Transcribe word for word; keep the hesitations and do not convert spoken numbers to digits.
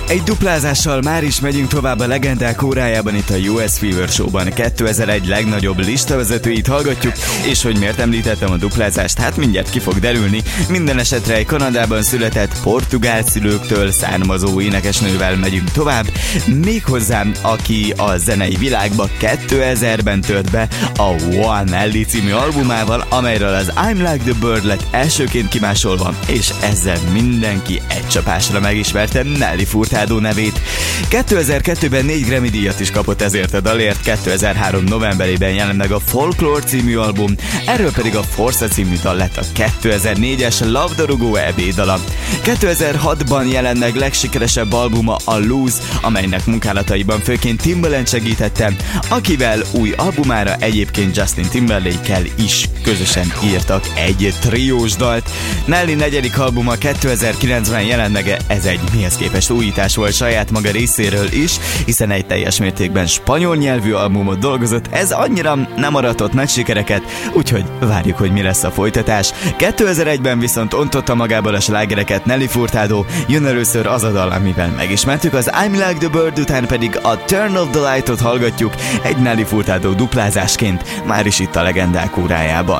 Egy duplázással már is megyünk tovább a legendák órájában itt a U S Fever Show-ban. kétezer-egy legnagyobb listavezetőit hallgatjuk, és hogy miért említettem a duplázást, hát mindjárt ki fog derülni. Minden esetre egy Kanadában született portugál szülőktől származó énekesnővel megyünk tovább, méghozzá aki a zenei világba kétezerben tört be a One Ellie című albumával, amelyről az I'm Like the Bird lett elsőként kimásolva, és ezzel mindenki egy csapásra megismerte Nelly Furtado nevét. kétezer-kettőben négy Grammy díjat is kapott ezért a dalért, kétezer-három novemberében jelent meg a Folklore című album, erről pedig a Forza című dal lett a kétezer-négyes labdarúgó é bé dala. kétezer-hatban jelent meg legsikeresebb albuma a Lose, amelynek munkálataiban főként Timbaland segítette, akivel új albumára egyébként Justin Timberlake-kel is közösen írtak egy triós dalt. Nelly negyedik albuma kétezer-kilencben jelent meg, ez egy mihez képest újítás volt saját maga részéről is, hiszen egy teljes mértékben spanyol nyelvű albumot dolgozott, ez annyira nem aratott nagy sikereket, úgyhogy várjuk, hogy mi lesz a folytatás. kétezer-egyben viszont ontotta magából a slágereket Nelly Furtado, jön először az a dal, amivel megismertük, az I'm Like the Bird után pedig a Turn of the Light-ot hallgatjuk egy Nelly Furtado duplázásként, már is itt a legendák órájában.